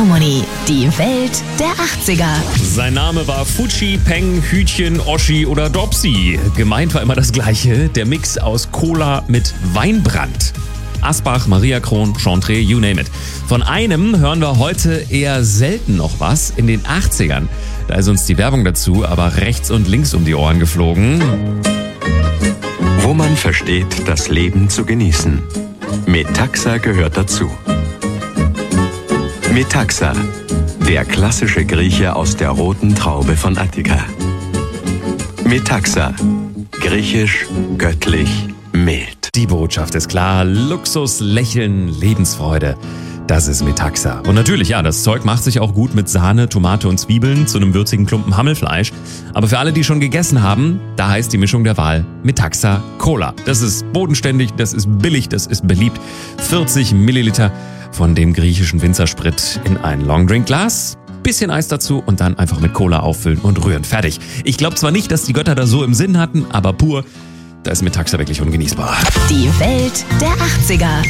Harmony. Die Welt der 80er. Sein Name war Fuji, Peng, Hütchen, Oschi oder Dopsy. Gemeint war immer das Gleiche, der Mix aus Cola mit Weinbrand. Asbach, Maria Kron, Chantre, you name it. Von einem hören wir heute eher selten noch was. In den 80ern, da ist uns die Werbung dazu aber rechts und links um die Ohren geflogen. Wo man versteht, das Leben zu genießen. Metaxa gehört dazu. Metaxa, der klassische Grieche aus der roten Traube von Attika. Metaxa, griechisch, göttlich, mild. Die Botschaft ist klar, Luxus, Lächeln, Lebensfreude. Das ist Metaxa. Und natürlich, ja, das Zeug macht sich auch gut mit Sahne, Tomate und Zwiebeln zu einem würzigen Klumpen Hammelfleisch. Aber für alle, die schon gegessen haben, da heißt die Mischung der Wahl Metaxa Cola. Das ist bodenständig, das ist billig, das ist beliebt. 40 Milliliter von dem griechischen Winzersprit in ein Longdrinkglas. Bisschen Eis dazu und dann einfach mit Cola auffüllen und rühren. Fertig. Ich glaube zwar nicht, dass die Götter das so im Sinn hatten, aber pur, da ist Metaxa wirklich ungenießbar. Die Welt der 80er.